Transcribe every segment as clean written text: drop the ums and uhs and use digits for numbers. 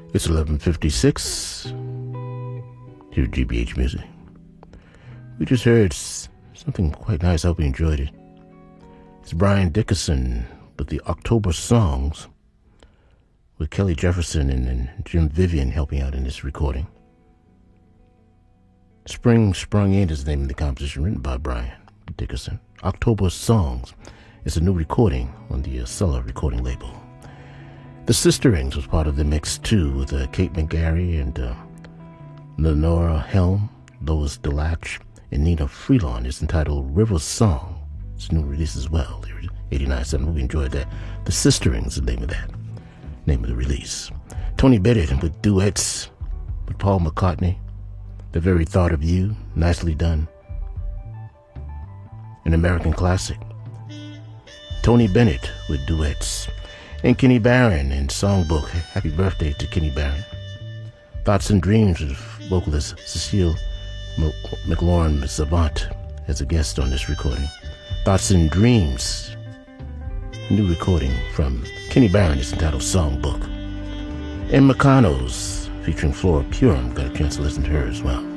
It's 11:56 here at GBH Music. We just heard something quite nice. I hope you enjoyed it. It's Brian Dickerson with the October Songs, with Kelly Jefferson and Jim Vivian helping out in this recording. Spring Sprung In is the name of the composition, written by Brian Dickerson. October Songs is a new recording on the Acela recording label. The Sisterings was part of the mix too, with Kate McGarry and Lenora Helm, Lois DeLatch, and Nina Freelon. It's entitled River Song. It's a new release as well. 89.7. We enjoyed that. The Sisterings is the name of that. Name of the release. Tony Bennett with duets with Paul McCartney. The Very Thought of You, nicely done. An American classic. Tony Bennett with duets. And Kenny Barron in Songbook. Happy birthday to Kenny Barron. Thoughts and Dreams with vocalist Cecile McLaurin Savant as a guest on this recording. Thoughts and Dreams. New recording from Kenny Barron is entitled Songbook. And Meccano's featuring Flora Purim. Got a chance to listen to her as well.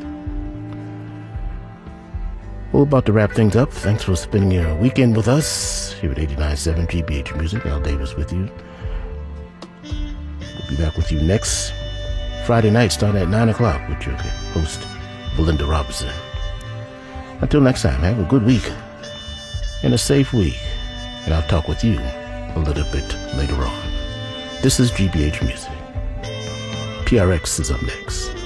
We're about to wrap things up. Thanks for spending your weekend with us here at 89.7 GBH Music. Al Davis with you. We'll be back with you next Friday night starting at 9 o'clock with your host, Belinda Robinson. Until next time, have a good week and a safe week. And I'll talk with you a little bit later on. This is GBH Music. PRX is up next.